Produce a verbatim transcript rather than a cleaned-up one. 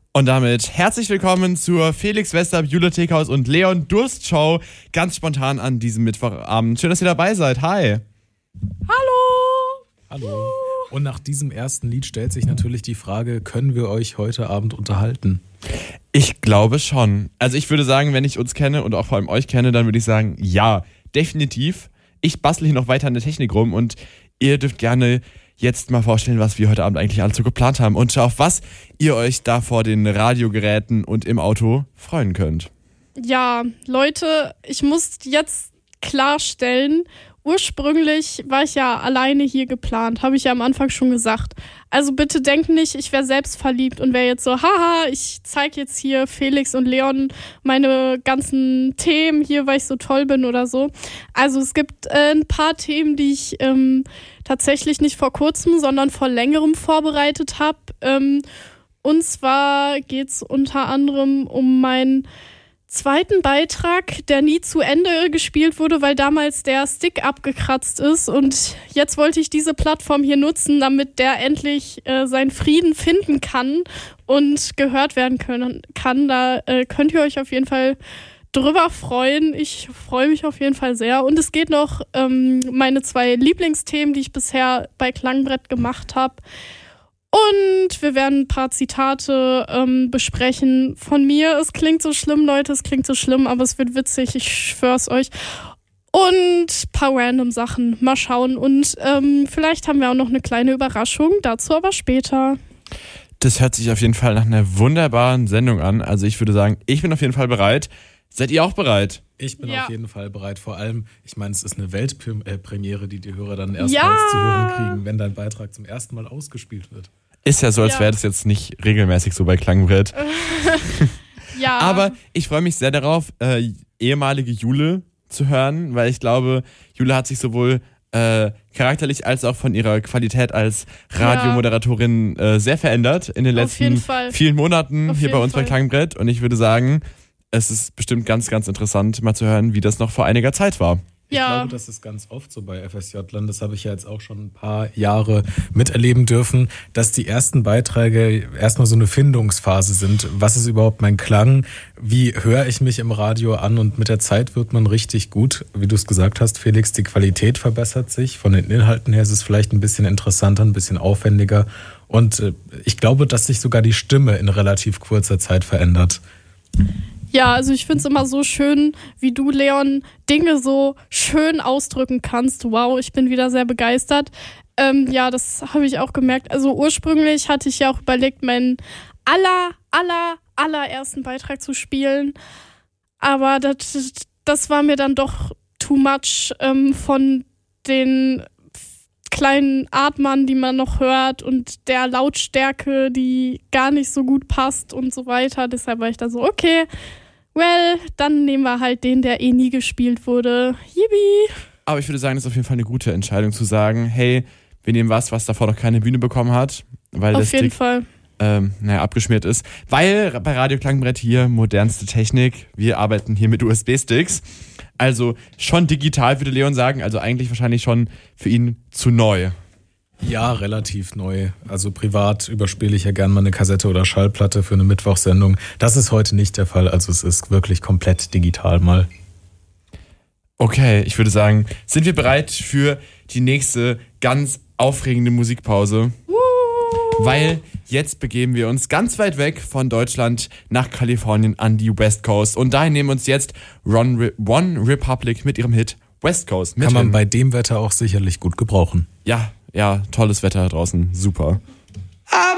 Und damit herzlich willkommen zur Felix Westab, Jule Teekhaus und Leon Durst Show. Ganz spontan an diesem Mittwochabend. Schön, dass ihr dabei seid. Hi. Hallo. Hallo. Und nach diesem ersten Lied stellt sich natürlich die Frage, können wir euch heute Abend unterhalten? Ich glaube schon. Also ich würde sagen, wenn ich uns kenne und auch vor allem euch kenne, dann würde ich sagen, ja, definitiv. Ich bastle hier noch weiter an der Technik rum und ihr dürft gerne jetzt mal vorstellen, was wir heute Abend eigentlich alle so geplant haben und auf was ihr euch da vor den Radiogeräten und im Auto freuen könnt. Ja, Leute, ich muss jetzt klarstellen, ursprünglich war ich ja alleine hier geplant, habe ich ja am Anfang schon gesagt. Also bitte denkt nicht, ich wäre selbst verliebt und wäre jetzt so, haha, ich zeige jetzt hier Felix und Leon meine ganzen Themen hier, weil ich so toll bin oder so. Also es gibt äh, ein paar Themen, die ich ähm, tatsächlich nicht vor kurzem, sondern vor längerem vorbereitet habe. Ähm, und zwar geht es unter anderem um mein zweiten Beitrag, der nie zu Ende gespielt wurde, weil damals der Stick abgekratzt ist und jetzt wollte ich diese Plattform hier nutzen, damit der endlich äh, seinen Frieden finden kann und gehört werden können kann. Da äh, könnt ihr euch auf jeden Fall drüber freuen. Ich freue mich auf jeden Fall sehr. Und es geht noch ähm, meine zwei Lieblingsthemen, die ich bisher bei Klangbrett gemacht habe. Und wir werden ein paar Zitate ähm, besprechen von mir. Es klingt so schlimm, Leute, es klingt so schlimm, aber es wird witzig, ich schwör's euch. Und ein paar random Sachen, mal schauen. Und ähm, vielleicht haben wir auch noch eine kleine Überraschung, dazu aber später. Das hört sich auf jeden Fall nach einer wunderbaren Sendung an. Also ich würde sagen, ich bin auf jeden Fall bereit. Seid ihr auch bereit? Ich bin ja. auf jeden Fall bereit. Vor allem, ich meine, es ist eine Weltpremiere, die die Hörer dann erstmals ja. zu hören kriegen, wenn dein Beitrag zum ersten Mal ausgespielt wird. Ist ja so, als ja. wäre das jetzt nicht regelmäßig so bei Klangbrett. ja. Aber ich freue mich sehr darauf, äh, ehemalige Jule zu hören, weil ich glaube, Jule hat sich sowohl äh, charakterlich als auch von ihrer Qualität als Radiomoderatorin äh, sehr verändert in den letzten vielen Monaten Auf hier bei uns Fall. bei Klangbrett. Und ich würde sagen, es ist bestimmt ganz, ganz interessant, mal zu hören, wie das noch vor einiger Zeit war. Ich ja. glaube, das ist ganz oft so bei F S J-Lern, das habe ich ja jetzt auch schon ein paar Jahre miterleben dürfen, dass die ersten Beiträge erstmal so eine Findungsphase sind. Was ist überhaupt mein Klang? Wie höre ich mich im Radio an? Und mit der Zeit wird man richtig gut. Wie du es gesagt hast, Felix, die Qualität verbessert sich. Von den Inhalten her ist es vielleicht ein bisschen interessanter, ein bisschen aufwendiger. Und ich glaube, dass sich sogar die Stimme in relativ kurzer Zeit verändert. Ja, also ich finde es immer so schön, wie du, Leon, Dinge so schön ausdrücken kannst. Wow, ich bin wieder sehr begeistert. Ähm, ja, das habe ich auch gemerkt. Also ursprünglich hatte ich ja auch überlegt, meinen aller, aller, allerersten Beitrag zu spielen. Aber das, das war mir dann doch too much ähm, von den kleinen Atmern, die man noch hört und der Lautstärke, die gar nicht so gut passt und so weiter. Deshalb war ich da so, okay, well, dann nehmen wir halt den, der eh nie gespielt wurde. Yippie! Aber ich würde sagen, das ist auf jeden Fall eine gute Entscheidung zu sagen, hey, wir nehmen was, was davor noch keine Bühne bekommen hat, weil Auf das jeden Stick, Fall. ähm, naja, abgeschmiert ist. Weil bei Radio Klangbrett hier modernste Technik, wir arbeiten hier mit U S B-Sticks. Also schon digital, würde Leon sagen, also eigentlich wahrscheinlich schon für ihn zu neu. Ja, relativ neu. Also privat überspiele ich ja gern mal eine Kassette oder Schallplatte für eine Mittwochssendung. Das ist heute nicht der Fall, also es ist wirklich komplett digital mal. Okay, ich würde sagen, sind wir bereit für die nächste ganz aufregende Musikpause? Weil jetzt begeben wir uns ganz weit weg von Deutschland nach Kalifornien an die West Coast. Und dahin nehmen uns jetzt One Republic mit ihrem Hit West Coast mit Kann man hin. bei dem Wetter auch sicherlich gut gebrauchen. Ja, ja, tolles Wetter draußen, super.